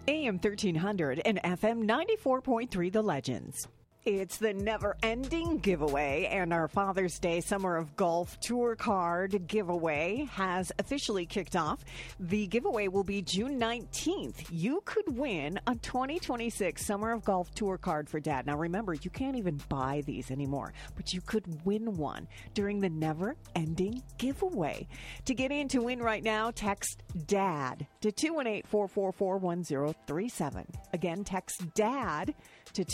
AM 1300 and FM 94.3 The Legends. It's the never-ending giveaway, and our Father's Day Summer of Golf Tour Card giveaway has officially kicked off. The giveaway will be June 19th. You could win a 2026 Summer of Golf Tour Card for Dad. Now, remember, you can't even buy these anymore, but you could win one during the never-ending giveaway. To get in to win right now, text DAD to 218-444-1037. Again, text DAD to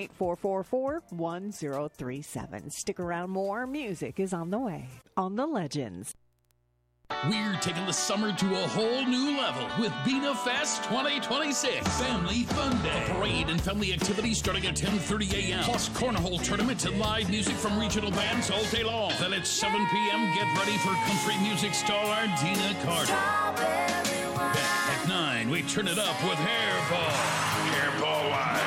218-444-1037. Stick around, more music is on the way on The Legends. We're taking the summer to a whole new level with Bina Fest 2026. Family Fun Day. A parade and family activities starting at 10:30 a.m. Plus cornhole tournaments and live music from regional bands all day long. Then at 7 p.m., get ready for country music star Dina Carter. Then at 9, we turn it up with Hairball. Hairball Live.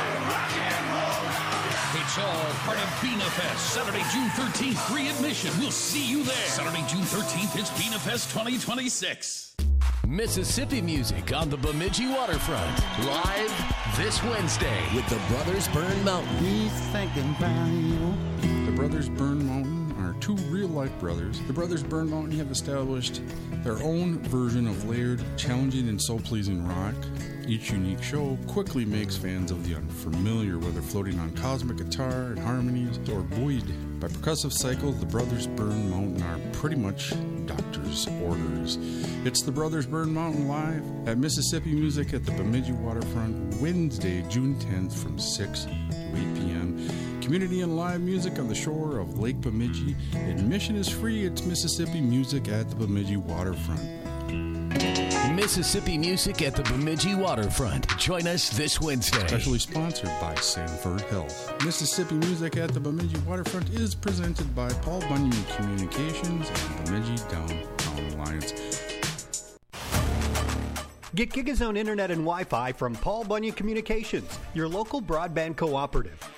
It's all part of Bina Fest. Saturday, June 13th, free admission. We'll see you there. Saturday, June 13th, it's Bina Fest 2026. Mississippi music on the Bemidji waterfront. Live this Wednesday with the Brothers Burn Mountain. He's thinking about you. The Brothers Burn Mountain are two real-life brothers. The Brothers Burn Mountain have established their own version of layered, challenging, and soul-pleasing rock. Each unique show quickly makes fans of the unfamiliar, whether floating on cosmic guitar and harmonies or buoyed by percussive cycles. The Brothers Burn Mountain are pretty much doctor's orders. It's the Brothers Burn Mountain live at Mississippi Music at the Bemidji Waterfront, Wednesday, June 10th from 6 to 8 p.m. Community and live music on the shore of Lake Bemidji. Admission is free. It's Mississippi Music at the Bemidji Waterfront. Mississippi music at the Bemidji waterfront. Join us this Wednesday. Specially sponsored by Sanford Health. Mississippi music at the Bemidji waterfront is presented by Paul Bunyan Communications and Bemidji Downtown Alliance. Get GigaZone Internet and Wi-Fi from Paul Bunyan Communications, your local broadband cooperative.